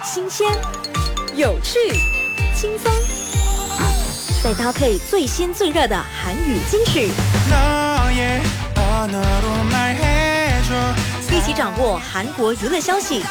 新鲜、有趣、轻松，再搭配最新最热的韩语金曲，一起掌握韩国娱乐消息，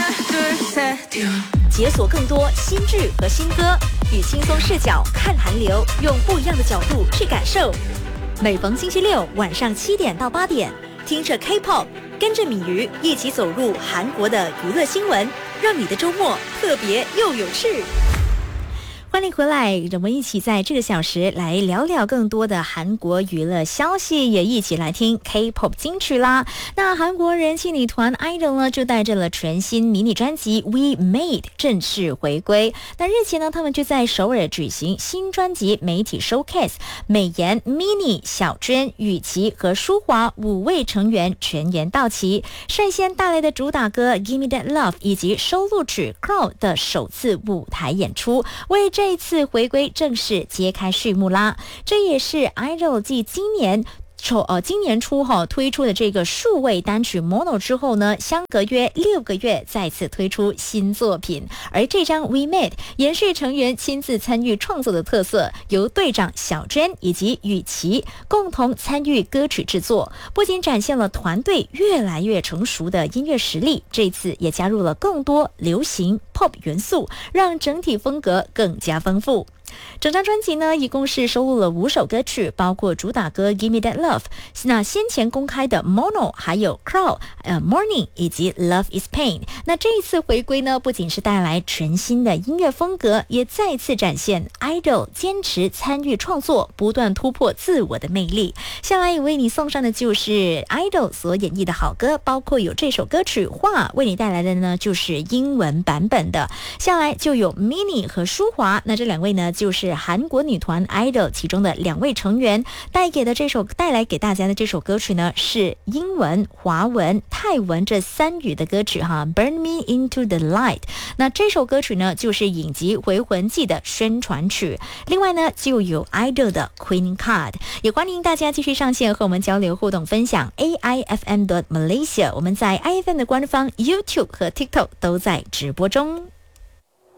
解锁更多新剧和新歌，以轻松视角看韩流，用不一样的角度去感受。每逢星期六晚上7点到8点，听着 K-pop， 跟着米鱼一起走入韩国的娱乐新闻，让你的周末特别又有趣。欢迎回来，我们一起在这个小时来聊聊更多的韩国娱乐消息，也一起来听 K-pop 金曲啦。那韩国人气女团 IDOL 呢，就带着了全新迷你专辑 We Made 正式回归。那日前呢，他们就在首尔举行新专辑媒体 showcase， 美妍、mini、小娟、雨琦和舒华5位成员全员到齐，率先带来的主打歌 Give Me That Love 以及收录曲 Crow 的首次舞台演出，为这一次回归正式揭开序幕啦。这也是 IDOL 继今年初推出的这个数位单曲 Mono 之后呢，相隔约6个月再次推出新作品。而这张 We Made 延续成员亲自参与创作的特色，由队长小娟以及雨琦共同参与歌曲制作，不仅展现了团队越来越成熟的音乐实力，这次也加入了更多流行 pop 元素，让整体风格更加丰富。整张专辑呢，一共是收录了5首歌曲，包括主打歌 Give Me That Love， 那先前公开的 Mono， 还有 Crow、Morning 以及 Love Is Pain。 那这一次回归呢，不仅是带来全新的音乐风格，也再次展现 IDOL 坚持参与创作，不断突破自我的魅力。下来也为你送上的就是 IDOL 所演绎的好歌，包括有这首歌曲画，为你带来的呢就是英文版本的。下来就有 mini 和舒华，那这两位呢就是韩国女团 IDOL 其中的2位成员，带来给大家的这首歌曲呢是英文、华文、泰文这3语的歌曲哈 Burn Me Into the Light。 那这首歌曲呢就是影集《回魂记》的宣传曲。另外呢就有 IDOL 的 Queen Card， 也欢迎大家继续上线和我们交流互动分享。 AIFM.Malaysia 我们在 IFM 的官方 YouTube 和 TikTok 都在直播中。